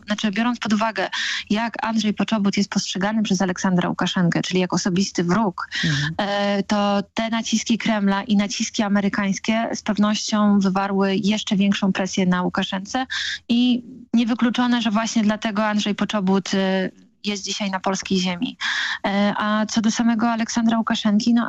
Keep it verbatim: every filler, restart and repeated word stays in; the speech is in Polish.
znaczy biorąc pod uwagę, jak Andrzej Poczobut jest postrzegany przez Aleksandra Łukaszenkę, czyli jako osobisty wróg, Mhm. e, to te naciski Kremla i naciski amerykańskie z pewnością wywarły jeszcze większą presję na Łukaszence i niewykluczone, że właśnie dlatego Andrzej Poczobut e, jest dzisiaj na polskiej ziemi. E, a co do samego Aleksandra Łukaszenki, no